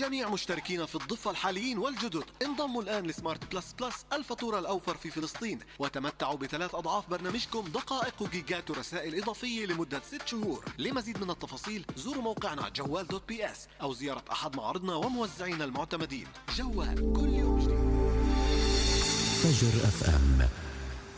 لجميع مشتركين في الضفة الحاليين والجدد، انضموا الآن لسمارت بلس بلس الفاتورة الأوفر في فلسطين، وتمتعوا ب3 أضعاف برنامجكم دقائق وجيجات ورسائل إضافية لمدة 6 شهور. لمزيد من التفاصيل زوروا موقعنا جوال.bs أو زيارة أحد معارضنا وموزعينا المعتمدين. جوال، كل يوم جديد. فجر FM